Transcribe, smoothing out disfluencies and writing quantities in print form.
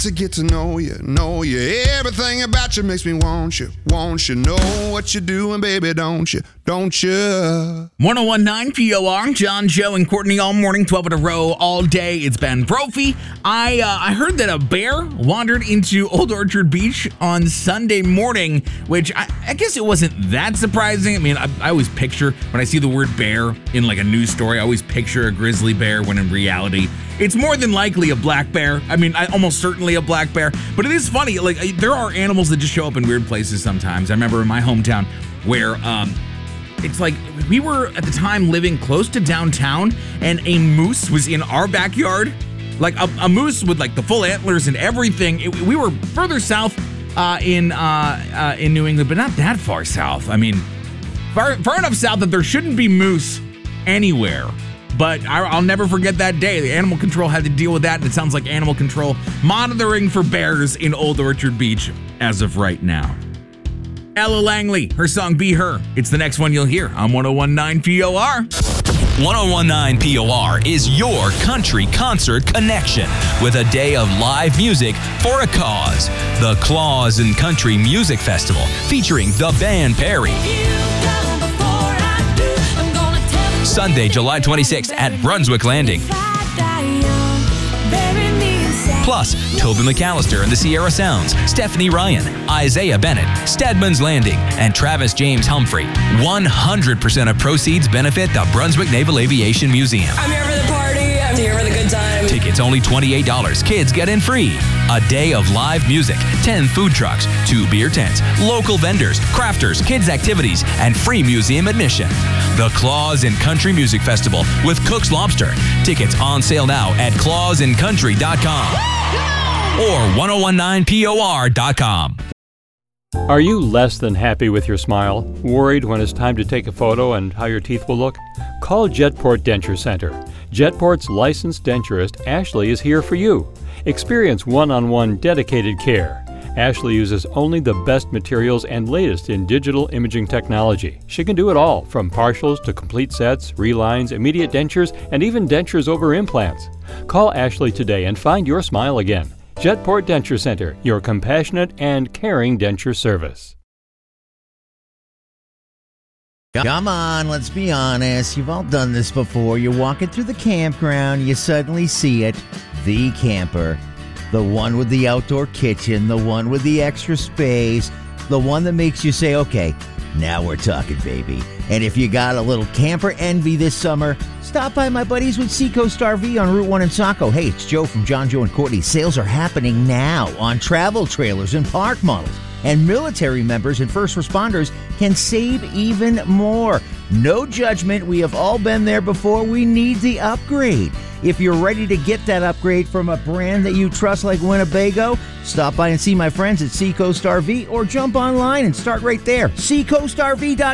To get to know you. Everything about you makes me want you. Know what you're doing, baby, don't you? 1019 POR, John, Joe, and Courtney all morning, 12 in a row, all day. It's Ben Brophy. I heard that a bear wandered into Old Orchard Beach on Sunday morning, which I guess it wasn't that surprising. I mean, I always picture, when I see the word bear in like a news story, I always picture a grizzly bear, when in reality, it's more than likely a black bear. I mean, almost certainly a black bear. But it is funny, like, there are animals that just show up in weird places sometimes. I remember in my hometown where it's like we were at the time living close to downtown, and a moose was in our backyard. Like a moose with like the full antlers and everything. We were further south in New England, but not that far south. I mean, far enough south that there shouldn't be moose anywhere. But I'll never forget that day. The animal control had to deal with that, and it sounds like animal control monitoring for bears in Old Orchard Beach as of right now. Ella Langley, her song Be Her. It's the next one you'll hear on 1019 POR. 1019 POR is your country concert connection with a day of live music for a cause. The Claus and Country Music Festival featuring the band Perry. Sunday, July 26th at Brunswick Landing. Plus, Toby McAllister and the Sierra Sounds, Stephanie Ryan, Isaiah Bennett, Stedman's Landing, and Travis James Humphrey. 100% of proceeds benefit the Brunswick Naval Aviation Museum. I'm here for the party. I'm here for the good time. Tickets only $28. Kids get in free. A day of live music, 10 food trucks, 2 beer tents, local vendors, crafters, kids activities, and free museum admission. The Claus and Country Music Festival with Cook's Lobster. Tickets on sale now at clausandcountry.com or 1019POR.com. Are you less than happy with your smile? Worried when it's time to take a photo and how your teeth will look? Call Jetport Denture Center. Jetport's licensed denturist, Ashley, is here for you. Experience one-on-one dedicated care. Ashley uses only the best materials and latest in digital imaging technology. She can do it all, from partials to complete sets, relines, immediate dentures, and even dentures over implants. Call Ashley today and find your smile again. Jetport Denture Center, your compassionate and caring denture service. Come on, let's be honest. You've all done this before. You're walking through the campground, you suddenly see it. The camper. The one with the outdoor kitchen, the one with the extra space, the one that makes you say, okay, now we're talking, baby. And if you got a little camper envy this summer, stop by my buddies with Seacoast RV on Route 1 in Saco. Hey, it's Joe from John, Joe, and Courtney. Sales are happening now on travel trailers and park models. And military members and first responders can save even more. No judgment. We have all been there before. We need the upgrade. If you're ready to get that upgrade from a brand that you trust like Winnebago, stop by and see my friends at Seacoast RV or jump online and start right there. SeacoastRV.com.